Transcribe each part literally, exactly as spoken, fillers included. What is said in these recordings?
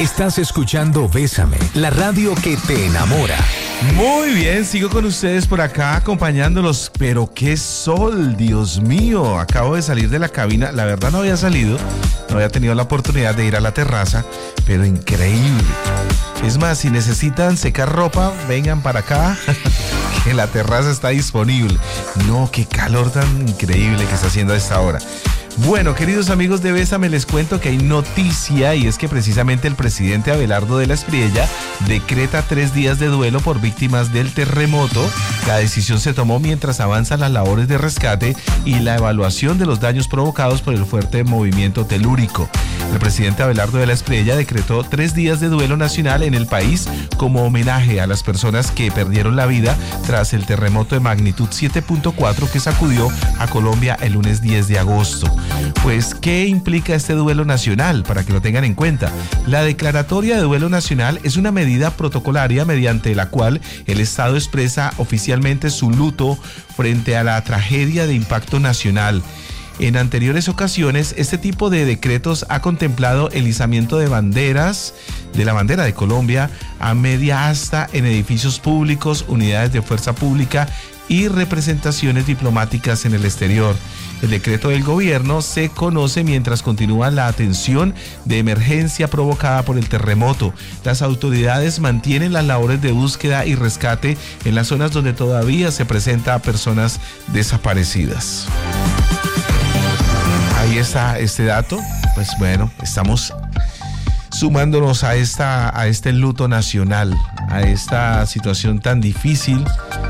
Estás escuchando Bésame, la radio que te enamora. Muy bien, sigo con ustedes por acá acompañándolos, pero qué sol, Dios mío. Acabo de salir de la cabina, la verdad no había salido, no había tenido la oportunidad de ir a la terraza, pero increíble. Es más, si necesitan secar ropa, vengan para acá, que la terraza está disponible. No, qué calor tan increíble que está haciendo a esta hora. Bueno, queridos amigos de Bésame, les cuento que hay noticia, y es que precisamente el presidente Abelardo de la Espriella decreta tres días de duelo por víctimas del terremoto. La decisión se tomó mientras avanzan las labores de rescate y la evaluación de los daños provocados por el fuerte movimiento telúrico. El presidente Abelardo de la Espriella decretó tres días de duelo nacional en el país como homenaje a las personas que perdieron la vida tras el terremoto de magnitud siete punto cuatro que sacudió a Colombia el lunes diez de agosto. Pues, ¿qué implica este duelo nacional? Para que lo tengan en cuenta. La declaratoria de duelo nacional es una medida protocolaria mediante la cual el Estado expresa oficialmente su luto frente a la tragedia de impacto nacional. En anteriores ocasiones, este tipo de decretos ha contemplado el izamiento de banderas, de la bandera de Colombia, a media asta en edificios públicos, unidades de fuerza pública y representaciones diplomáticas en el exterior. El decreto del gobierno se conoce mientras continúa la atención de emergencia provocada por el terremoto. Las autoridades mantienen las labores de búsqueda y rescate en las zonas donde todavía se presenta a personas desaparecidas. Ahí está este dato. Pues bueno, estamos sumándonos a, esta, a este luto nacional, a esta situación tan difícil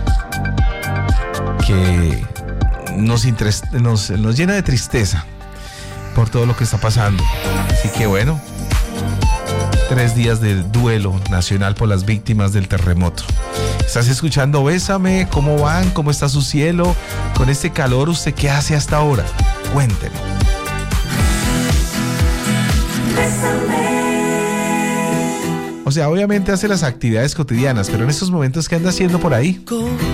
que nos, interest, nos, nos llena de tristeza por todo lo que está pasando. Así que bueno, tres días de duelo nacional por las víctimas del terremoto. Estás escuchando Bésame, ¿cómo van? ¿Cómo está su cielo? Con este calor, ¿usted qué hace hasta ahora? Cuénteme. O sea, obviamente hace las actividades cotidianas, pero en estos momentos, ¿qué anda haciendo por ahí?